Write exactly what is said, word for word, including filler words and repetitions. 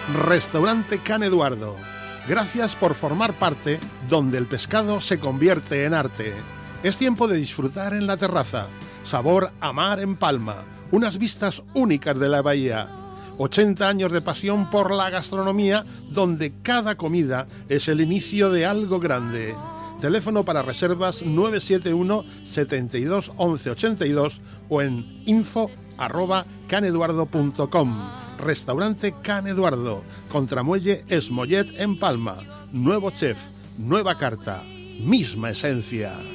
Restaurante Can Eduardo. Gracias por formar parte donde el pescado se convierte en arte. Es tiempo de disfrutar en la terraza. Sabor a mar en Palma. Unas vistas únicas de la bahía. ochenta años de pasión por la gastronomía, donde cada comida es el inicio de algo grande. Teléfono para reservas nueve siete uno, setenta y dos, once ochenta y dos o en info arroba caneduardo punto com. Restaurante Can Eduardo, Contramuelle Esmollet en Palma. Nuevo chef, nueva carta, misma esencia.